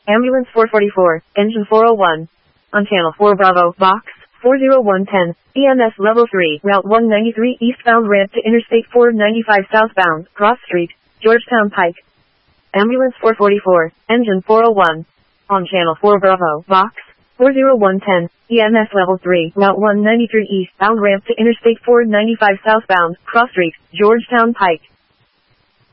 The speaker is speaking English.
Ambulance 444, engine 401. On channel 4 Bravo, box 40110, EMS level 3, route 193 eastbound ramp to Interstate 495 southbound, cross street, Georgetown Pike. Ambulance 444, engine 401. On channel 4 Bravo, box 40110, EMS level 3, route 193 eastbound ramp to Interstate 495 southbound, cross street, Georgetown Pike.